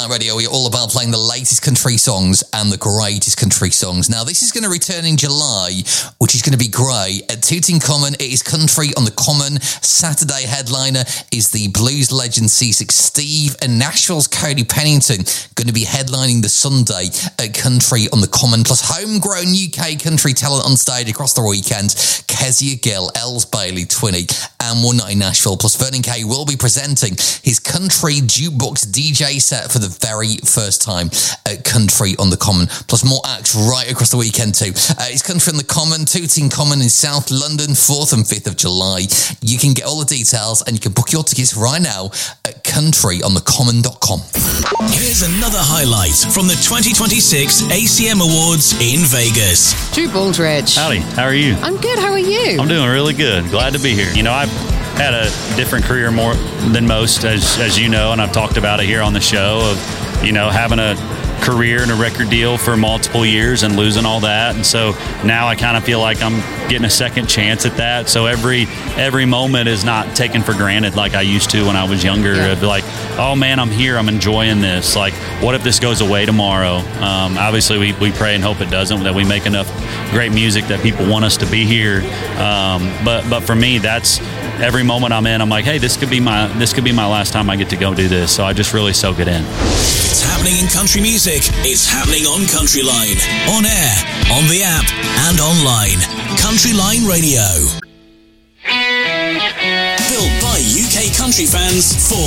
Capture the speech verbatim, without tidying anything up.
Country Radio, we're all about playing the latest country songs and the greatest country songs. Now, this is going to return in July, which is going to be great. At Tooting-Common, it is Country on the Common. Saturday headliner is the blues legend C six Steve, and Nashville's Cody Pennington going to be headlining the Sunday at Country on the Common, plus homegrown U K country talent on stage across the weekend. Kezia Gill, Els Bailey, Twinney, and One Night in Nashville. Plus, Vernon Kay will be presenting his country jukebox D J set for the very first time at Country on the Common. Plus, more acts right across the weekend too. Uh, it's Country on the Common, Tooting-Common in South London, fourth and fifth of July. You can get all the details and you can book your tickets right now at country on the common dot com. Here's another highlight from the twenty twenty-six A C M Awards in Vegas. Drew Baldridge. Howdy, how are you? I'm good, how are you? I'm doing really good. Glad to be here. You know, I've had a different career more than most, as as you know, and I've talked about it here on the show, of, you know, having a career and a record deal for multiple years and losing all that. And so now I kind of feel like I'm getting a second chance at that. So every every moment is not taken for granted like I used to when I was younger. Yeah. Of like, oh man, I'm here, I'm enjoying this. Like, what if this goes away tomorrow? Um, obviously, we, we pray and hope it doesn't, that we make enough great music that people want us to be here. Um, but but for me, that's every moment I'm in, I'm like, hey, this could be my this could be my last time I get to go do this. So I just really soak it in. It's happening in country music. It's happening on Country Line, on air, on the app, and online. Country Line Radio. Built by U K country fans for